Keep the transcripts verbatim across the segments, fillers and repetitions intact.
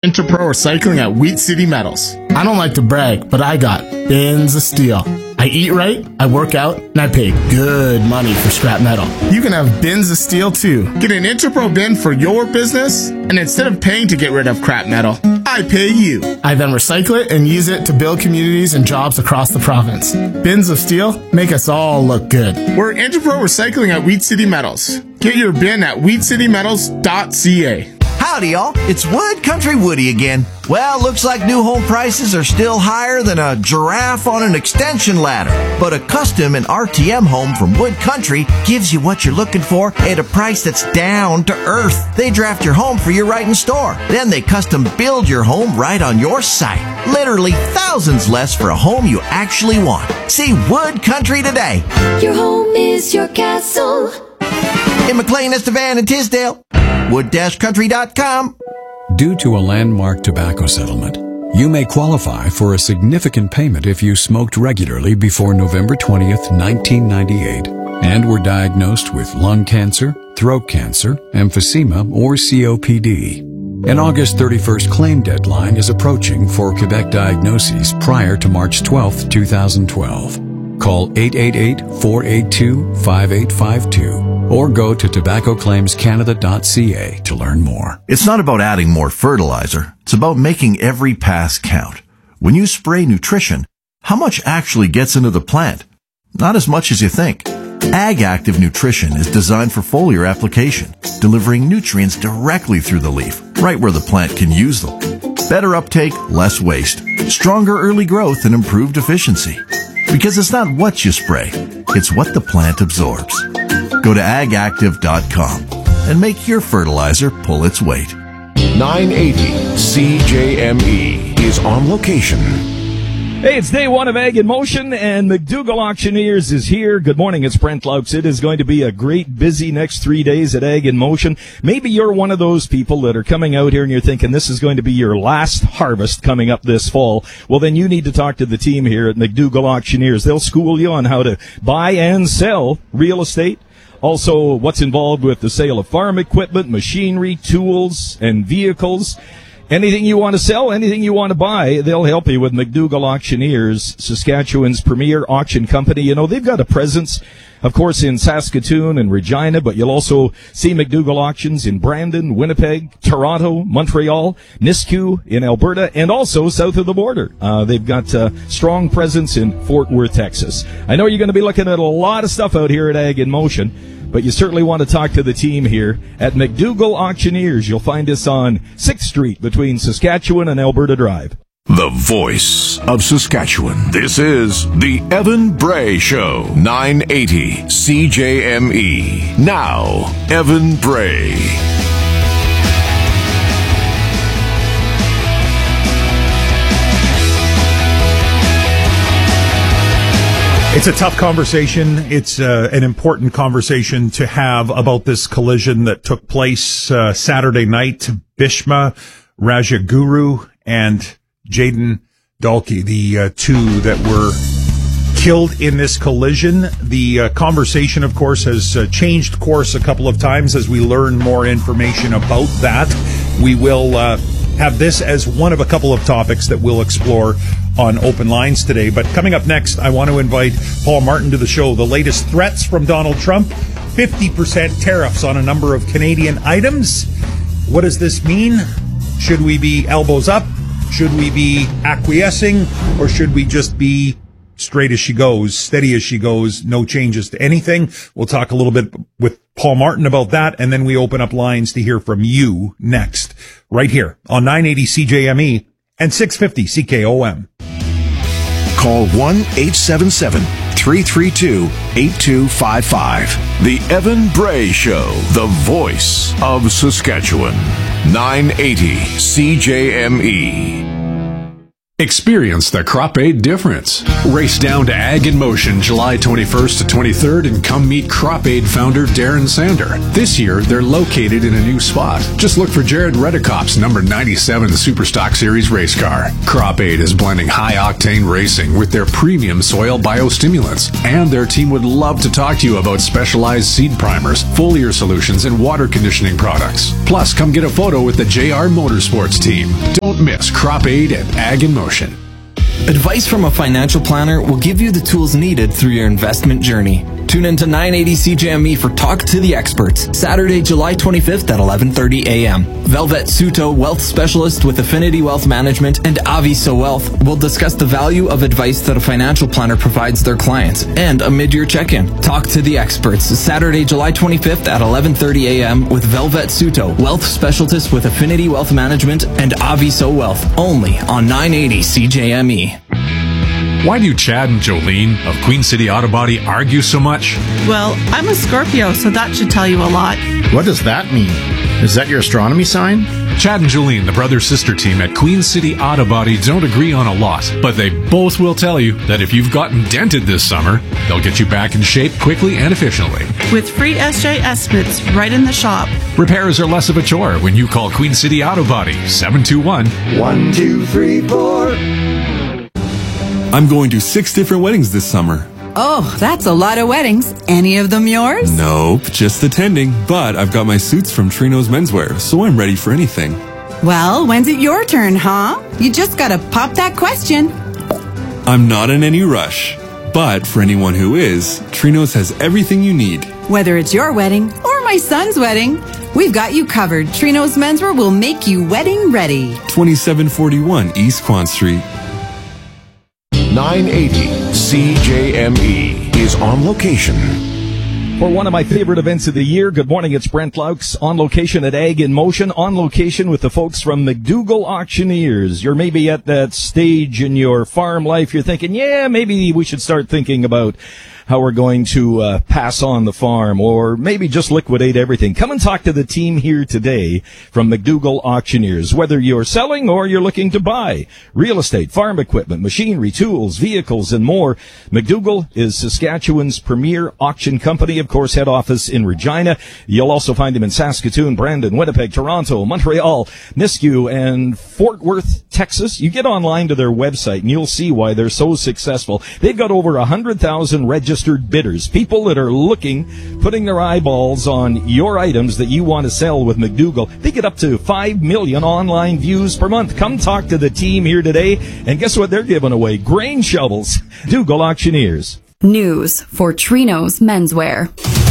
Interpro Recycling at Wheat City Metals. I don't like to brag, but I got bins of steel. I eat right, I work out, and I pay good money for scrap metal. You can have bins of steel too. Get an Interpro bin for your business, and instead of paying to get rid of crap metal, I pay you. I then recycle it and use it to build communities and jobs across the province. Bins of steel make us all look good. We're Interpro Recycling at Wheat City Metals. Get your bin at wheat city metals dot c a. Howdy, y'all. It's Wood Country Woody again. Well, looks like new home prices are still higher than a giraffe on an extension ladder. But a custom and R T M home from Wood Country gives you what you're looking for at a price that's down to earth. They draft your home for you right in store. Then they custom build your home right on your site. Literally thousands less for a home you actually want. See Wood Country today. Your home is your castle. In McLean, Estevan, and Tisdale. wood dash country dot com. Due to a landmark tobacco settlement, you may qualify for a significant payment if you smoked regularly before November twentieth, nineteen ninety-eight, and were diagnosed with lung cancer, throat cancer, emphysema, or C O P D. An August thirty-first claim deadline is approaching for Quebec diagnoses prior to March twelfth, twenty twelve. Call eight eight eight, four eight two, five eight five two or go to tobacco claims canada dot c a to learn more. It's not about adding more fertilizer. It's about making every pass count. When you spray nutrition, how much actually gets into the plant? Not as much as you think. Ag Active Nutrition is designed for foliar application, delivering nutrients directly through the leaf, right where the plant can use them. Better uptake, less waste, stronger early growth, and improved efficiency. Because it's not what you spray, it's what the plant absorbs. Go to ag active dot com and make your fertilizer pull its weight. nine eighty C J M E is on location. Hey, it's day one of Ag in Motion, and McDougall Auctioneers is here. Good morning, it's Brent Laux. It is going to be a great, busy next three days at Ag in Motion. Maybe you're one of those people that are coming out here and you're thinking this is going to be your last harvest coming up this fall. Well, then you need to talk to the team here at McDougall Auctioneers. They'll school you on how to buy and sell real estate. Also, what's involved with the sale of farm equipment, machinery, tools, and vehicles. Anything you want to sell, anything you want to buy, they'll help you with McDougall Auctioneers, Saskatchewan's premier auction company. You know, they've got a presence, of course, in Saskatoon and Regina, but you'll also see McDougall Auctions in Brandon, Winnipeg, Toronto, Montreal, Nisku in Alberta, and also south of the border. Uh, they've got a strong presence in Fort Worth, Texas. I know you're going to be looking at a lot of stuff out here at Ag in Motion, but you certainly want to talk to the team here at McDougall Auctioneers. You'll find us on sixth Street between Saskatchewan and Alberta Drive. The voice of Saskatchewan. This is the Evan Bray Show. nine eighty C J M E. Now, Evan Bray. It's a tough conversation. It's uh, an important conversation to have about this collision that took place uh, Saturday night. Bhishma Rajaguru and Jaden Dalkey, the uh, two that were killed in this collision. The uh, conversation, of course, has uh, changed course a couple of times as we learn more information about that. We will uh, have this as one of a couple of topics that we'll explore on Open Lines today. But coming up next, I want to invite Paul Martin to the show. The latest threats from Donald Trump, fifty percent tariffs on a number of Canadian items. What does this mean? Should we be elbows up? Should we be acquiescing? Or should we just be straight as she goes, steady as she goes, no changes to anything? We'll talk a little bit with Paul Martin about that, and then we open up lines to hear from you next, right here on nine eighty C J M E and six fifty C K O M. Call one eight seven seven, three three two, eight two five five. The Evan Bray Show, the voice of Saskatchewan. nine eighty C J M E. Experience the Crop Aid difference. Race down to Ag in Motion July twenty-first to twenty-third and come meet Crop Aid founder Darren Sander. This year, they're located in a new spot. Just look for Jared Redekop's number ninety-seven Superstock Series race car. Crop Aid is blending high-octane racing with their premium soil biostimulants. And their team would love to talk to you about specialized seed primers, foliar solutions, and water conditioning products. Plus, come get a photo with the J R Motorsports team. Don't miss Crop Aid and Ag in Motion. Advice from a financial planner will give you the tools needed through your investment journey. Tune in to nine eighty C J M E for Talk to the Experts, Saturday, July twenty-fifth at eleven thirty a.m. Velvet Suto, wealth specialist with Affinity Wealth Management, and Aviso Wealth will discuss the value of advice that a financial planner provides their clients and a mid-year check-in. Talk to the Experts, Saturday, July twenty-fifth at eleven thirty a.m. with Velvet Suto, wealth specialist with Affinity Wealth Management, and Aviso Wealth, only on nine eighty C J M E. Why do Chad and Jolene of Queen City Auto Body argue so much? Well, I'm a Scorpio, so that should tell you a lot. What does that mean? Is that your astronomy sign? Chad and Jolene, the brother-sister team at Queen City Auto Body, don't agree on a lot, but they both will tell you that if you've gotten dented this summer, they'll get you back in shape quickly and efficiently. With free S J estimates right in the shop. Repairs are less of a chore when you call Queen City Auto Body, seven two one, one two three four. I'm going to six different weddings this summer. Oh, that's a lot of weddings. Any of them yours? Nope, just attending. But I've got my suits from Trino's Menswear, so I'm ready for anything. Well, when's it your turn, huh? You just gotta pop that question. I'm not in any rush. But for anyone who is, Trino's has everything you need. Whether it's your wedding or my son's wedding, we've got you covered. Trino's Menswear will make you wedding ready. twenty-seven forty-one East Quan Street. nine eighty C J M E is on location. For one of my favorite events of the year, good morning, it's Brent Laux, on location at Ag in Motion, on location with the folks from McDougall Auctioneers. You're maybe at that stage in your farm life, you're thinking, yeah, maybe we should start thinking about how we're going to uh, pass on the farm, or maybe just liquidate everything. Come and talk to the team here today from McDougall Auctioneers. Whether you're selling or you're looking to buy real estate, farm equipment, machinery, tools, vehicles, and more, McDougall is Saskatchewan's premier auction company. Of course, head office in Regina. You'll also find them in Saskatoon, Brandon, Winnipeg, Toronto, Montreal, Nisku, and Fort Worth, Texas. You get online to their website and you'll see why they're so successful. They've got over one hundred thousand registered bidders, people that are looking, putting their eyeballs on your items that you want to sell with McDougall. They get up to five million online views per month. Come talk to the team here today, and guess what they're giving away? Grain shovels. McDougall Auctioneers. News for Trino's Menswear.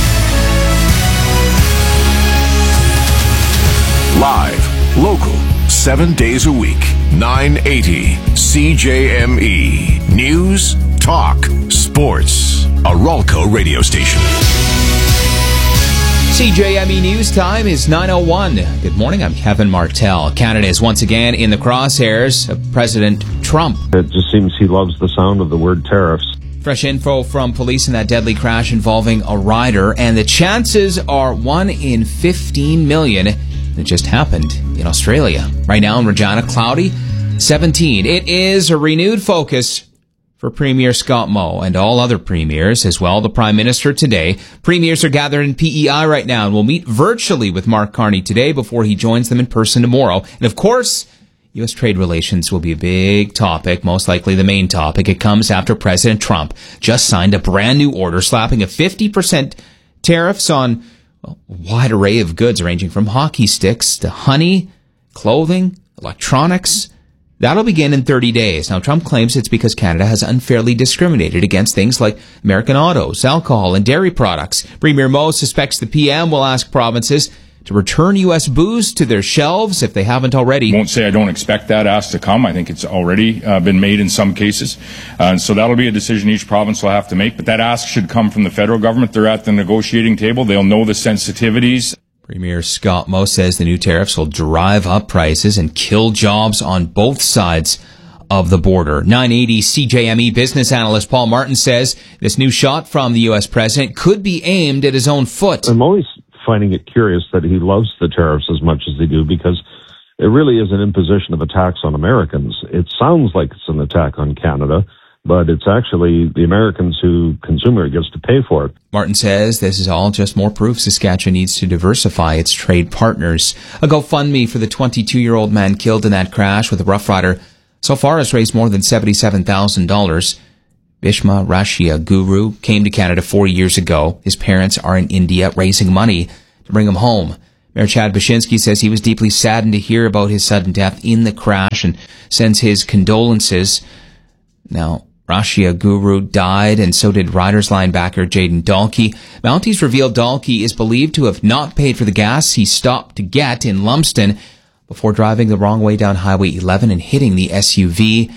Live, local, seven days a week. nine eighty C J M E. News, talk, sports. A Ralco radio station. C J M E News time is nine oh one. Good morning, I'm Kevin Martell. Canada is once again in the crosshairs of President Trump. It just seems he loves the sound of the word tariffs. Fresh info from police in that deadly crash involving a rider, and the chances are one in fifteen million. It just happened in Australia. Right now in Regina, cloudy, seventeen. It is a renewed focus for Premier Scott Moe and all other premiers, as well the Prime Minister today. Premiers are gathered in P E I right now and will meet virtually with Mark Carney today before he joins them in person tomorrow. And of course, U S trade relations will be a big topic, most likely the main topic. It comes after President Trump just signed a brand new order slapping a fifty percent tariffs on well, a wide array of goods ranging from hockey sticks to honey, clothing, electronics. That'll begin in thirty days. Now, Trump claims it's because Canada has unfairly discriminated against things like American autos, alcohol, and dairy products. Premier Moe suspects the P M will ask provinces to return U S booze to their shelves if they haven't already. I won't say I don't expect that ask to come. I think it's already uh, been made in some cases. Uh, and so that'll be a decision each province will have to make. But that ask should come from the federal government. They're at the negotiating table. They'll know the sensitivities. Premier Scott Moe says the new tariffs will drive up prices and kill jobs on both sides of the border. nine eighty C J M E business analyst Paul Martin says this new shot from the U S president could be aimed at his own foot. I'm always finding it curious that he loves the tariffs as much as they do, because it really is an imposition of a tax on Americans. It sounds like it's an attack on Canada, but it's actually the Americans who consumer gets to pay for it. Martin says this is all just more proof Saskatchewan needs to diversify its trade partners. A GoFundMe for the twenty-two-year-old man killed in that crash with a Rough Rider so far has raised more than seventy-seven thousand dollars. Bhishma Rashia Guru came to Canada four years ago. His parents are in India raising money to bring him home. Mayor Chad Bashinsky says he was deeply saddened to hear about his sudden death in the crash and sends his condolences. Now, Rashia Guru died, and so did Riders linebacker Jaden Dalkey. Mounties revealed Dalkey is believed to have not paid for the gas he stopped to get in Lumsden before driving the wrong way down Highway eleven and hitting the S U V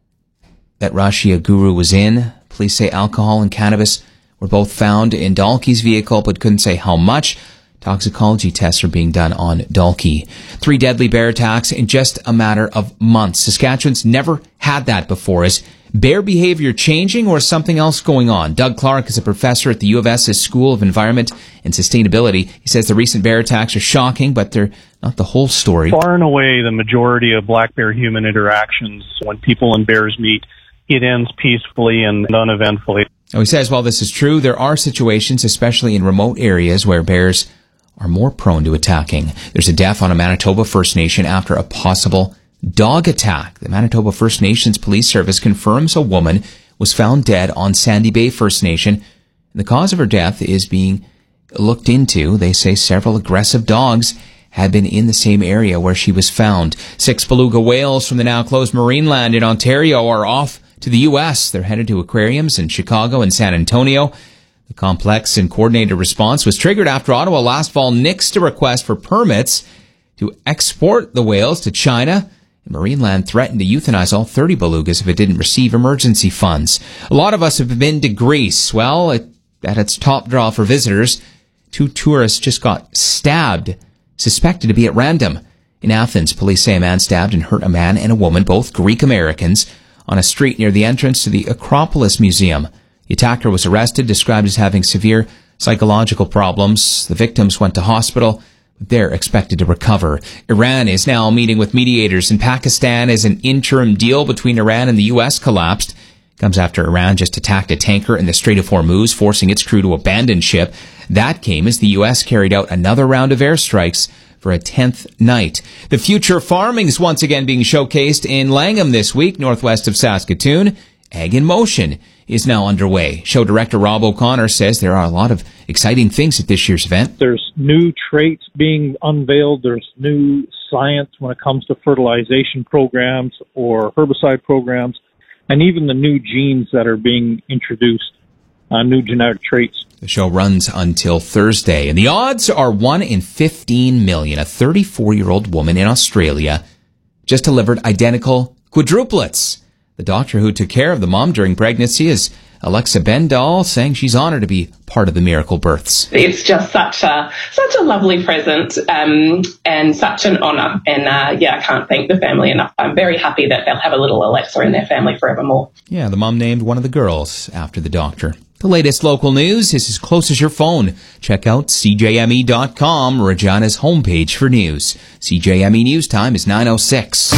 that Rashia Guru was in. Police say alcohol and cannabis were both found in Dalkey's vehicle, but couldn't say how much. Toxicology tests are being done on Dalkey. Three deadly bear attacks in just a matter of months. Saskatchewan's never had that before. Is bear behavior changing or is something else going on? Doug Clark is a professor at the U of S's School of Environment and Sustainability. He says the recent bear attacks are shocking, but they're not the whole story. Far and away, the majority of black bear-human interactions, when people and bears meet, it ends peacefully and uneventfully. Now, he says while this is true, there are situations, especially in remote areas, where bears are more prone to attacking. There's a death on a Manitoba First Nation after a possible dog attack. The Manitoba First Nations Police Service confirms a woman was found dead on Sandy Bay First Nation. The cause of her death is being looked into. They say several aggressive dogs had been in the same area where she was found. Six beluga whales from the now closed Marineland in Ontario are off to the U S. They're headed to aquariums in Chicago and San Antonio. The complex and coordinated response was triggered after Ottawa last fall nixed a request for permits to export the whales to China. And Marineland threatened to euthanize all thirty belugas if it didn't receive emergency funds. A lot of us have been to Greece. Well, it, at its top draw for visitors, two tourists just got stabbed, suspected to be at random. In Athens, police say a man stabbed and hurt a man and a woman, both Greek Americans, on a street near the entrance to the Acropolis Museum. The attacker was arrested, described as having severe psychological problems. The victims went to hospital. They're expected to recover. Iran is now meeting with mediators in Pakistan as an interim deal between Iran and the U S collapsed. It comes after Iran just attacked a tanker in the Strait of Hormuz, forcing its crew to abandon ship. That came as the U S carried out another round of airstrikes for a tenth night. The future of farming is once again being showcased in Langham this week, northwest of Saskatoon. Ag in Motion is now underway. Show director Rob O'Connor says there are a lot of exciting things at this year's event. There's new traits being unveiled. There's new science when it comes to fertilization programs or herbicide programs, and even the new genes that are being introduced, uh, new genetic traits. The show runs until Thursday, and the odds are one in fifteen million. A thirty-four-year-old woman in Australia just delivered identical quadruplets. The doctor who took care of the mom during pregnancy is Alexa Bendall, saying she's honored to be part of the miracle births. It's just such a such a lovely present um, and such an honour. And uh, yeah, I can't thank the family enough. I'm very happy that they'll have a little Alexa in their family forevermore. Yeah, the mom named one of the girls after the doctor. The latest local news is as close as your phone. Check out C J M E dot com, Regina's homepage for news. C J M E News Time is nine oh six.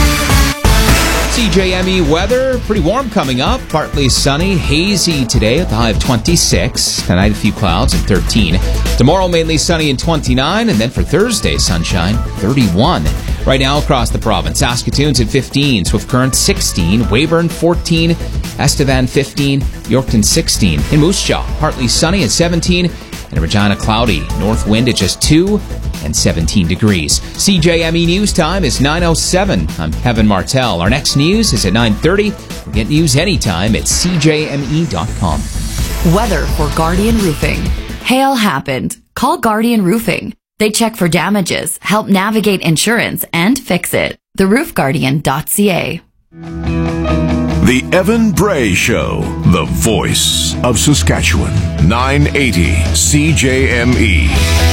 C J M E weather, pretty warm coming up. Partly sunny, hazy today at the high of twenty-six. Tonight, a few clouds at thirteen. Tomorrow, mainly sunny and twenty-nine. And then for Thursday, sunshine, thirty-one. Right now, across the province, Saskatoon's at fifteen. Swift Current, sixteen. Weyburn, fourteen. Estevan, fifteen. Yorkton, sixteen. In Moose Jaw, partly sunny at seventeen. And Regina, cloudy. North wind at just two and seventeen degrees. C J M E News Time is nine oh seven. I'm Kevin Martell. Our next news is at nine thirty. We'll get news anytime at C J M E dot com. Weather for Guardian Roofing. Hail happened. Call Guardian Roofing. They check for damages, help navigate insurance, and fix it. the roof guardian dot c a. The Evan Bray Show, the voice of Saskatchewan. nine eighty C J M E.